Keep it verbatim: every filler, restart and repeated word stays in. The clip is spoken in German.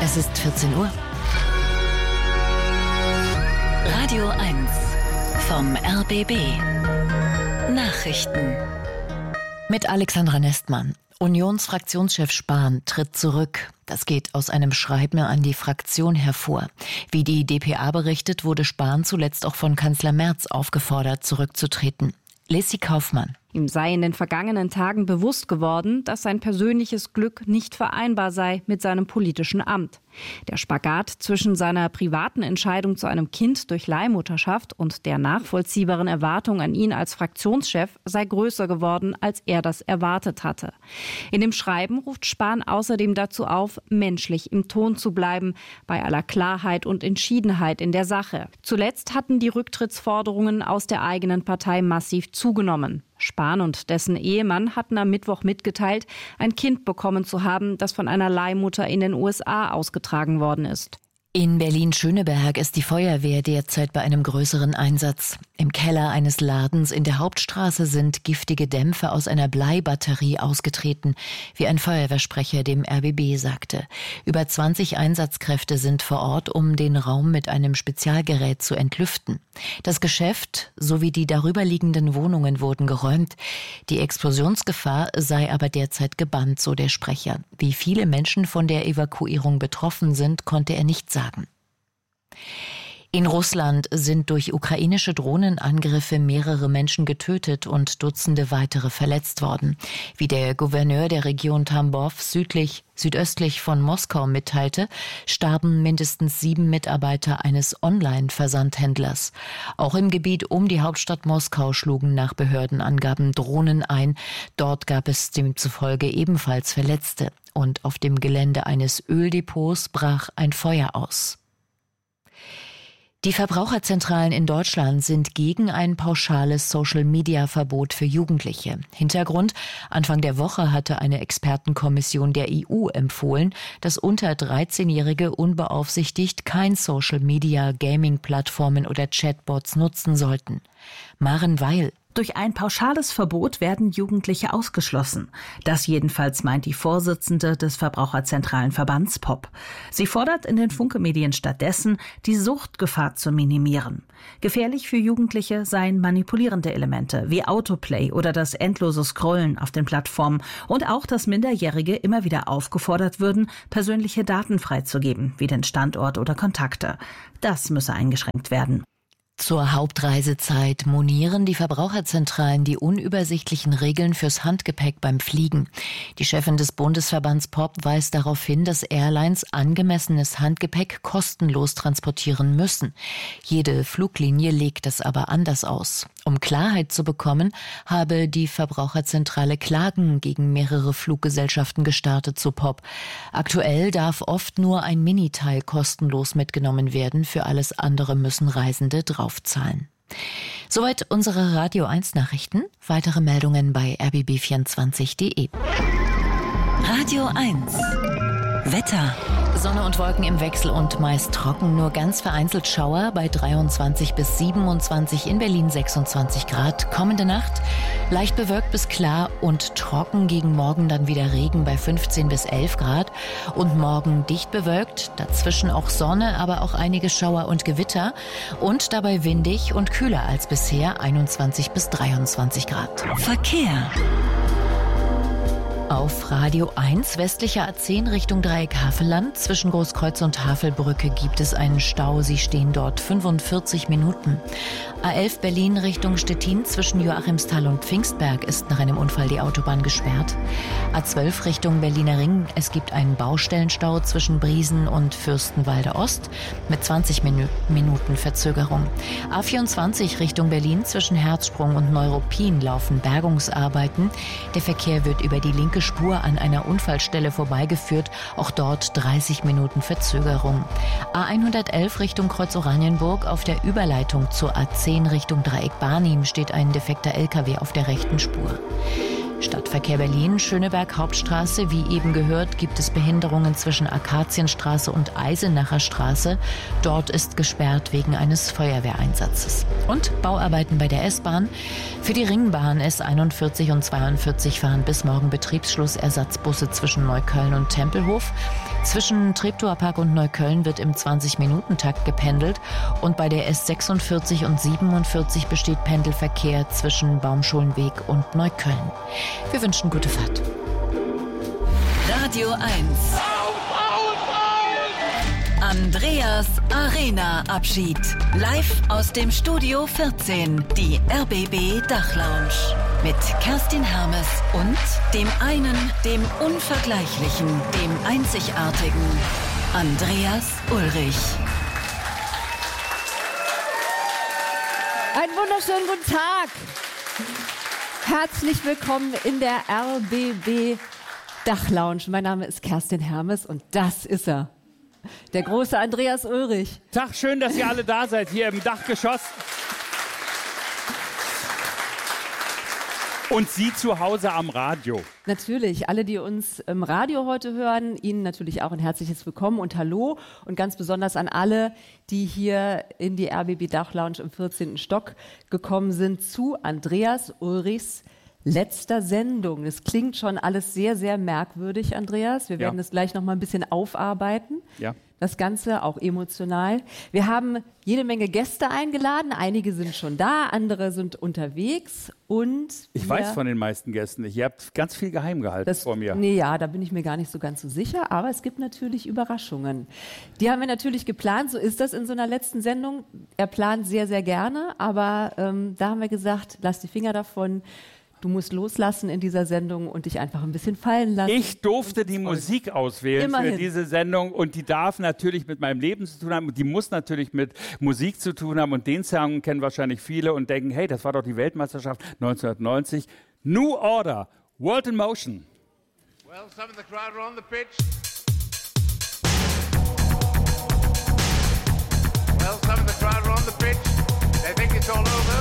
Es ist vierzehn Uhr. Radio eins vom R B B. Nachrichten. Mit Alexandra Nestmann. Unionsfraktionschef Spahn tritt zurück. Das geht aus einem Schreiben an die Fraktion hervor. Wie die d p a berichtet, wurde Spahn zuletzt auch von Kanzler Merz aufgefordert, zurückzutreten. Lesi Kaufmann. Ihm sei in den vergangenen Tagen bewusst geworden, dass sein persönliches Glück nicht vereinbar sei mit seinem politischen Amt. Der Spagat zwischen seiner privaten Entscheidung zu einem Kind durch Leihmutterschaft und der nachvollziehbaren Erwartung an ihn als Fraktionschef sei größer geworden, als er das erwartet hatte. In dem Schreiben ruft Spahn außerdem dazu auf, menschlich im Ton zu bleiben, bei aller Klarheit und Entschiedenheit in der Sache. Zuletzt hatten die Rücktrittsforderungen aus der eigenen Partei massiv zugenommen. Spahn und dessen Ehemann hatten am Mittwoch mitgeteilt, ein Kind bekommen zu haben, das von einer Leihmutter in den U S A ausgetragen worden ist. In Berlin-Schöneberg ist die Feuerwehr derzeit bei einem größeren Einsatz. Im Keller eines Ladens in der Hauptstraße sind giftige Dämpfe aus einer Bleibatterie ausgetreten, wie ein Feuerwehrsprecher dem R B B sagte. Über zwanzig Einsatzkräfte sind vor Ort, um den Raum mit einem Spezialgerät zu entlüften. Das Geschäft sowie die darüberliegenden Wohnungen wurden geräumt. Die Explosionsgefahr sei aber derzeit gebannt, so der Sprecher. Wie viele Menschen von der Evakuierung betroffen sind, konnte er nicht sagen. In Russland sind durch ukrainische Drohnenangriffe mehrere Menschen getötet und Dutzende weitere verletzt worden. Wie der Gouverneur der Region Tambov südlich, südöstlich von Moskau mitteilte, starben mindestens sieben Mitarbeiter eines Online-Versandhändlers. Auch im Gebiet um die Hauptstadt Moskau schlugen nach Behördenangaben Drohnen ein. Dort gab es demzufolge ebenfalls Verletzte. Und auf dem Gelände eines Öldepots brach ein Feuer aus. Die Verbraucherzentralen in Deutschland sind gegen ein pauschales Social-Media-Verbot für Jugendliche. Hintergrund: Anfang der Woche hatte eine Expertenkommission der E U empfohlen, dass unter dreizehnjährige unbeaufsichtigt kein Social-Media, Gaming-Plattformen oder Chatbots nutzen sollten. Maren Weil. Durch ein pauschales Verbot werden Jugendliche ausgeschlossen. Das jedenfalls meint die Vorsitzende des Verbraucherzentralenverbands P O P. Sie fordert in den Funke-Medien stattdessen, die Suchtgefahr zu minimieren. Gefährlich für Jugendliche seien manipulierende Elemente wie Autoplay oder das endlose Scrollen auf den Plattformen und auch, dass Minderjährige immer wieder aufgefordert würden, persönliche Daten freizugeben, wie den Standort oder Kontakte. Das müsse eingeschränkt werden. Zur Hauptreisezeit monieren die Verbraucherzentralen die unübersichtlichen Regeln fürs Handgepäck beim Fliegen. Die Chefin des Bundesverbands P O P weist darauf hin, dass Airlines angemessenes Handgepäck kostenlos transportieren müssen. Jede Fluglinie legt es aber anders aus. Um Klarheit zu bekommen, habe die Verbraucherzentrale Klagen gegen mehrere Fluggesellschaften gestartet, zu P O P. Aktuell darf oft nur ein Miniteil kostenlos mitgenommen werden. Für alles andere müssen Reisende draufzahlen. Soweit unsere Radio eins Nachrichten. Weitere Meldungen bei r b b vierundzwanzig punkt d e. Radio eins Wetter. Sonne und Wolken im Wechsel und meist trocken, nur ganz vereinzelt Schauer bei dreiundzwanzig bis siebenundzwanzig, in Berlin sechsundzwanzig Grad. Kommende Nacht leicht bewölkt bis klar und trocken, gegen Morgen dann wieder Regen bei fünfzehn bis elf Grad. Und morgen dicht bewölkt, dazwischen auch Sonne, aber auch einige Schauer und Gewitter. Und dabei windig und kühler als bisher, einundzwanzig bis dreiundzwanzig Grad. Verkehr. Auf Radio eins, westlicher A zehn Richtung Dreieck Havelland. Zwischen Großkreuz und Havelbrücke gibt es einen Stau. Sie stehen dort fünfundvierzig Minuten. A elf Berlin Richtung Stettin. Zwischen Joachimsthal und Pfingstberg ist nach einem Unfall die Autobahn gesperrt. A zwölf Richtung Berliner Ring. Es gibt einen Baustellenstau zwischen Briesen und Fürstenwalde Ost mit zwanzig Minuten Verzögerung. A vierundzwanzig Richtung Berlin. Zwischen Herzsprung und Neuruppin laufen Bergungsarbeiten. Der Verkehr wird über die linke Spur an einer Unfallstelle vorbeigeführt. Auch dort dreißig Minuten Verzögerung. A hundertelf Richtung Kreuz Oranienburg. Auf der Überleitung zur A zehn Richtung Dreieck Barnim steht ein defekter L K W auf der rechten Spur. Stadtverkehr Berlin, Schöneberg Hauptstraße. Wie eben gehört, gibt es Behinderungen zwischen Akazienstraße und Eisenacher Straße. Dort ist gesperrt wegen eines Feuerwehreinsatzes. Und Bauarbeiten bei der S-Bahn. Für die Ringbahn S einundvierzig und zweiundvierzig fahren bis morgen Betriebsschluss Ersatzbusse zwischen Neukölln und Tempelhof. Zwischen Treptower Park und Neukölln wird im zwanzig-Minuten-Takt gependelt und bei der S sechsundvierzig und siebenundvierzig besteht Pendelverkehr zwischen Baumschulenweg und Neukölln. Wir wünschen gute Fahrt. Radio eins. Andreas Arena-Abschied. Live aus dem Studio vierzehn. Die R B B Dachlounge. Mit Kerstin Hermes und dem einen, dem Unvergleichlichen, dem Einzigartigen. Andreas Ulrich. Einen wunderschönen guten Tag. Herzlich willkommen in der R B B Dachlounge. Mein Name ist Kerstin Hermes und das ist er. Der große Andreas Ulrich. Tag, schön, dass ihr alle da seid, hier im Dachgeschoss. Und Sie zu Hause am Radio. Natürlich, alle, die uns im Radio heute hören, Ihnen natürlich auch ein herzliches Willkommen und Hallo. Und ganz besonders an alle, die hier in die R B B Dachlounge im vierzehnten Stock gekommen sind, zu Andreas Ulrichs letzter Sendung. Das klingt schon alles sehr, sehr merkwürdig, Andreas. Wir werden Ja. das gleich noch mal ein bisschen aufarbeiten. Ja. Das Ganze auch emotional. Wir haben jede Menge Gäste eingeladen. Einige sind schon da, andere sind unterwegs. Und Ich wir, weiß von den meisten Gästen nicht. Ihr habt ganz viel geheim gehalten das, vor mir. Nee, ja, da bin ich mir gar nicht so ganz so sicher. Aber es gibt natürlich Überraschungen. Die haben wir natürlich geplant. So ist das in so einer letzten Sendung. Er plant sehr, sehr gerne. Aber ähm, da haben wir gesagt, lass die Finger davon. Du musst loslassen in dieser Sendung und dich einfach ein bisschen fallen lassen. Ich durfte die Musik auswählen Immerhin. für diese Sendung und die darf natürlich mit meinem Leben zu tun haben und die muss natürlich mit Musik zu tun haben und den Song kennen wahrscheinlich viele und denken, hey, das war doch die Weltmeisterschaft neunzehnhundertneunzig. New Order, World in Motion. Well, some of the crowd are on the pitch.